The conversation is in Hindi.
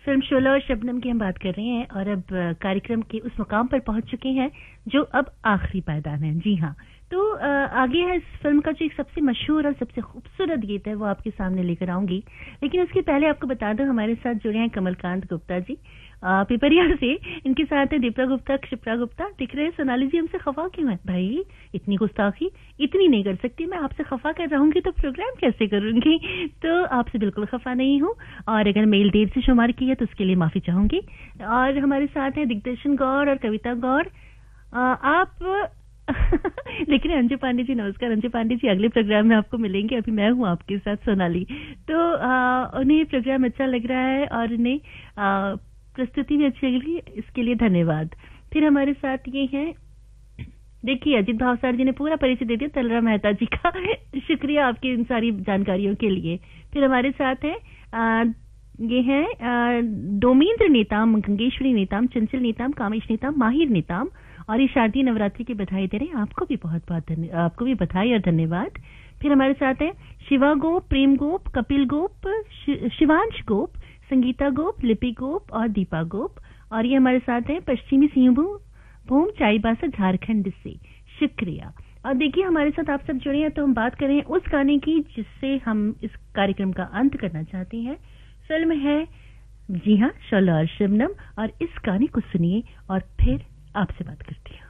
फिल्म शोला और शबनम की हम बात कर रहे हैं और अब कार्यक्रम के उस मुकाम पर पहुंच चुके हैं जो अब आखिरी पायदान है। जी हाँ, तो आगे है इस फिल्म का जो एक सबसे मशहूर और सबसे खूबसूरत गीत है वो आपके सामने लेकर आऊंगी, लेकिन उसके पहले आपको बता दूं हमारे साथ जुड़े हैं कमलकांत गुप्ता जी पिपरिया से। इनके साथ है दीपा गुप्ता, क्षिप्रा गुप्ता। दिख रहे हैं सोनाली जी हमसे खफा क्यों है भाई? इतनी गुस्ताखी इतनी नहीं कर सकती मैं, आपसे खफा कर रहूंगी तो प्रोग्राम कैसे करूंगी? तो आपसे बिल्कुल खफा नहीं हूँ, और अगर मेल देर से शुमार की है तो उसके लिए माफी चाहूंगी। और हमारे साथ है दिग्दर्शन गौर और कविता गौर। आप लेकिन अंजू पांडे जी नमस्कार। अंजू पांडे जी अगले प्रोग्राम में आपको मिलेंगे, अभी मैं हूँ आपके साथ सोनाली। तो उन्हें प्रोग्राम अच्छा लग रहा है और उन्हें प्रस्तुति भी अच्छी लगी, इसके लिए धन्यवाद। फिर हमारे साथ ये हैं, देखिए अजित भावसार जी ने पूरा परिचय दे दिया तलरा मेहता जी का शुक्रिया आपकी इन सारी जानकारियों के लिए। फिर हमारे साथ है ये है डोमेंद्र नेताम, गंगेश्वरी नेताम, चंचल नेताम, कामेश नेताम, माहिर नेताम, और ये शारदीय नवरात्रि की बधाई दे रहे हैं। आपको भी बहुत बहुत आपको भी बधाई और धन्यवाद। फिर हमारे साथ है शिवा गोप, प्रेम गोप, कपिल गोप, शिवांश गोप, संगीता गोप, लिपि गोप और दीपा गोप। और ये हमारे साथ है पश्चिमी सिंहभूम चाईबासा झारखंड से। शुक्रिया। और देखिए हमारे साथ आप सब जुड़े हैं तो हम बात करें उस गाने की जिससे हम इस कार्यक्रम का अंत करना चाहते हैं। फिल्म है जी हाँ शोला और शबनम, और इस गाने को सुनिए और फिर आपसे बात करती हूँ।